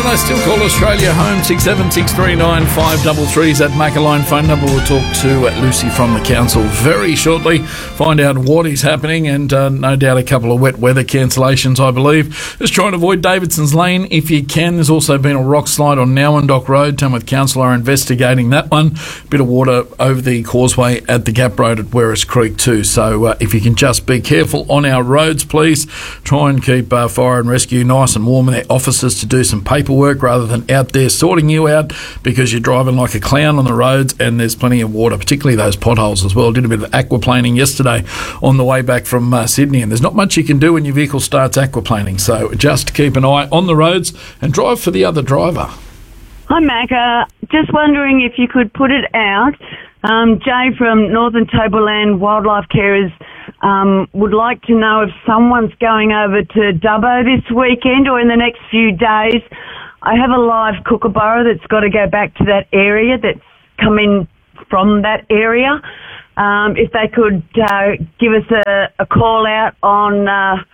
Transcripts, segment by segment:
and they still call Australia home. 67639533 is that Macaline phone number. We'll talk to Lucy from the council very shortly, find out what is happening, and no doubt a couple of wet weather cancellations, I believe. Just try and avoid Davidson's Lane if you can. There's also been a rock slide on Nowandock Road. Tamworth Council are investigating that one. Bit of water over the causeway at the Gap Road at Werris Creek too. So if you can just be careful on our roads, please. Try and keep fire and rescue nice and warm in their offices to do some paperwork rather than out there sorting you out because you're driving like a clown on the roads and there's plenty of water, particularly those potholes as well. Did a bit of aquaplaning yesterday on the way back from Sydney, and there's not much you can do when your vehicle starts aquaplaning. So just keep an eye on the roads and drive for the other driver. Hi, Macca. Just wondering if you could put it out. Jay from Northern Tableland Wildlife Carers would like to know if someone's going over to Dubbo this weekend or in the next few days. I have a live kookaburra that's got to go back to that area, that's come in from that area. If they could give us a call out on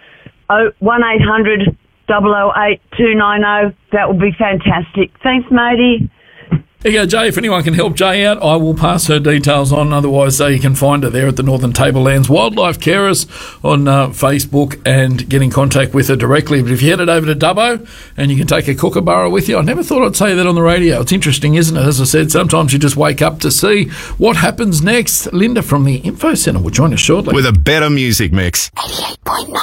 1800 008 290, that would be fantastic. Thanks, matey. There you go, Jay. If anyone can help Jay out, I will pass her details on. Otherwise, you can find her there at the Northern Tablelands Wildlife Carers on Facebook and get in contact with her directly. But if you headed over to Dubbo and you can take a kookaburra with you, I never thought I'd say that on the radio. It's interesting, isn't it? As I said, sometimes you just wake up to see what happens next. Linda from the Info Centre will join us shortly. With a better music mix. 88.9